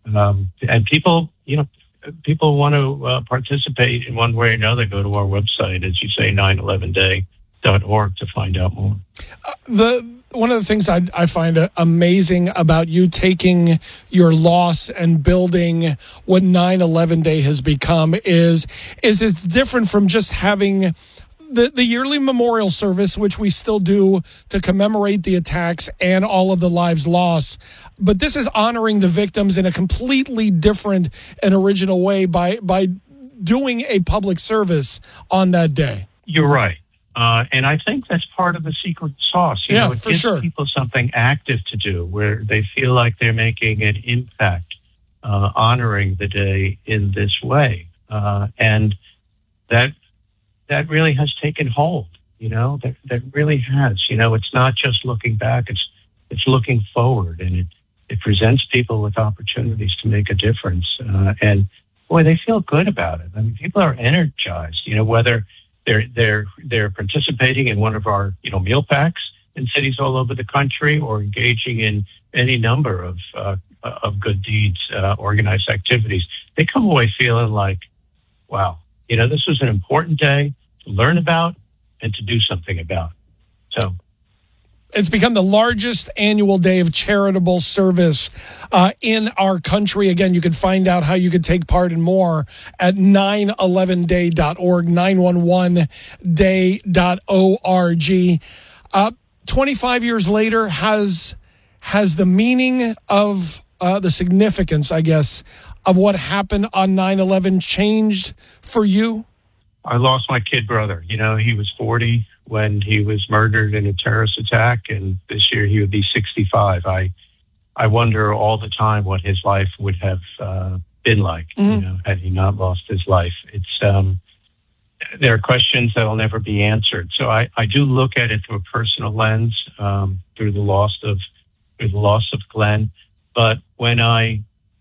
And people, people want to participate in one way or another. Go to our website, as you say, 911day.org to find out more. One of the things I find amazing about you taking your loss and building what 9/11 Day has become is it's different from just having the yearly memorial service, which we still do to commemorate the attacks and all of the lives lost. But this is honoring the victims in a completely different and original way by doing a public service on that day. You're right. And I think that's part of the secret sauce. It gives people something active to do where they feel like they're making an impact, honoring the day in this way. And that really has taken hold, that really has. It's not just looking back, it's looking forward, and it presents people with opportunities to make a difference. And boy, they feel good about it. I mean, people are energized, whether they're participating in one of our, meal packs in cities all over the country or engaging in any number of good deeds, organized activities. They come away feeling like, wow, this was an important day to learn about and to do something about. So it's become the largest annual day of charitable service in our country. Again, you can find out how you could take part in more at 911day.org, 911day.org. 25 years later, has the meaning of the significance, I guess, of what happened on 9/11 changed for you? I lost my kid brother. He was 40 when he was murdered in a terrorist attack, and this year he would be 65. I wonder all the time what his life would have been like, had he not lost his life. It's there are questions that will never be answered. So I do look at it through a personal lens, through the loss of Glenn. But when I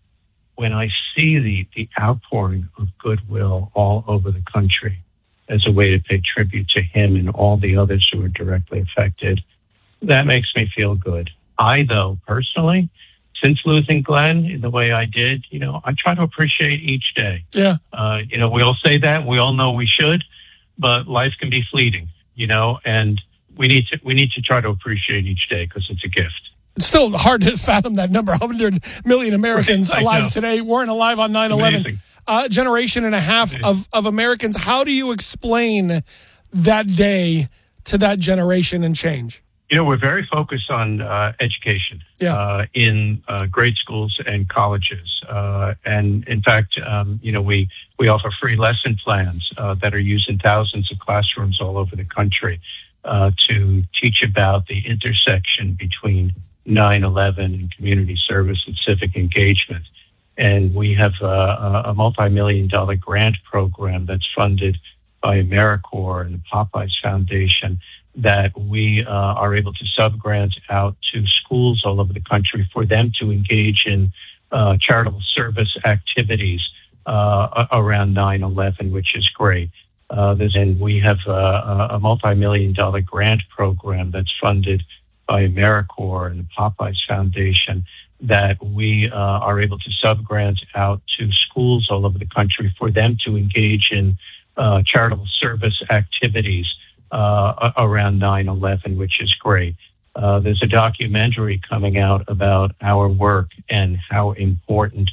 see the outpouring of goodwill all over the country as a way to pay tribute to him and all the others who were directly affected, that makes me feel good. I, though, personally, since losing Glenn in the way I did, I try to appreciate each day. Yeah. We all say that. We all know we should, but life can be fleeting, and we need to try to appreciate each day because it's a gift. It's still hard to fathom that number. 100 million Americans alive today weren't alive on 9/11. Generation and a half of Americans. How do you explain that day to that generation and change? We're very focused on education in grade schools and colleges. And in fact, we offer free lesson plans that are used in thousands of classrooms all over the country to teach about the intersection between 9/11 and community service and civic engagement. And we have a multi-million-dollar grant program that's funded by AmeriCorps and the Popeyes Foundation that we are able to sub-grant out to schools all over the country for them to engage in charitable service activities around 9/11, which is great. And we have a multi-million-dollar grant program that's funded by AmeriCorps and the Popeyes Foundation that we are able to sub-grant out to schools all over the country for them to engage in charitable service activities around 9/11, which is great. There's a documentary coming out about our work and how important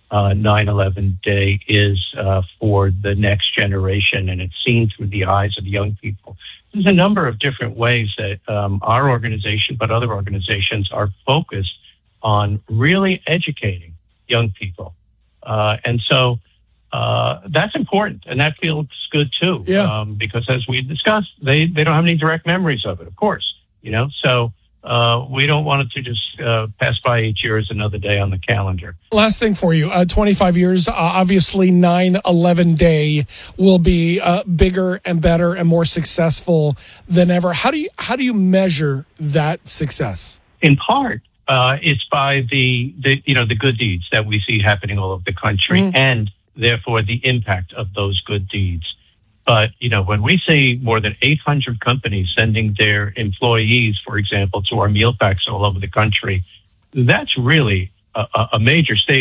9/11 Day is for the next generation, and it's seen through the eyes of young people. There's a number of different ways that our organization, but other organizations, are focused on really educating young people. And so that's important, and that feels good too. Yeah. Because as we discussed, they don't have any direct memories of it, of course, so we don't want it to just pass by each year as another day on the calendar. Last thing for you, 25 years, obviously 9/11 Day will be bigger and better and more successful than ever. How do you measure that success? In part, it's by the good deeds that we see happening all over the country, and therefore the impact of those good deeds. But, when we see more than 800 companies sending their employees, for example, to our meal packs all over the country, that's really a major statement.